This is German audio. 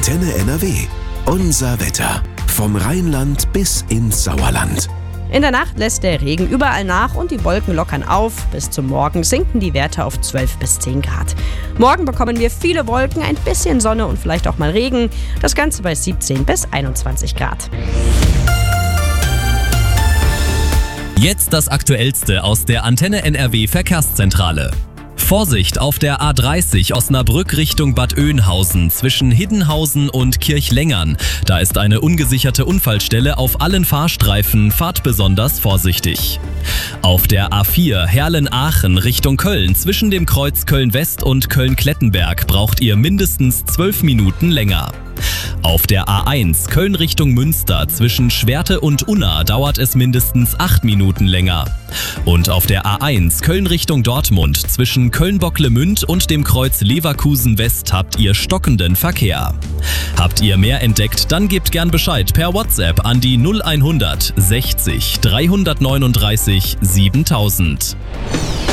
Antenne NRW. Unser Wetter. Vom Rheinland bis ins Sauerland. In der Nacht lässt der Regen überall nach und die Wolken lockern auf. Bis zum Morgen sinken die Werte auf 12 bis 10 Grad. Morgen bekommen wir viele Wolken, ein bisschen Sonne und vielleicht auch mal Regen. Das Ganze bei 17 bis 21 Grad. Jetzt das Aktuellste aus der Antenne NRW Verkehrszentrale. Vorsicht auf der A30 Osnabrück Richtung Bad Oeynhausen zwischen Hiddenhausen und Kirchlengern. Da ist eine ungesicherte Unfallstelle auf allen Fahrstreifen. Fahrt besonders vorsichtig. Auf der A4 Herlen-Aachen Richtung Köln zwischen dem Kreuz Köln-West und Köln-Klettenberg braucht ihr mindestens 12 Minuten länger. Auf der A1 Köln Richtung Münster zwischen Schwerte und Unna dauert es mindestens 8 Minuten länger. Und auf der A1 Köln Richtung Dortmund zwischen Köln-Bocklemünd und dem Kreuz Leverkusen West habt ihr stockenden Verkehr. Habt ihr mehr entdeckt, dann gebt gern Bescheid per WhatsApp an die 0100 60 339 7000.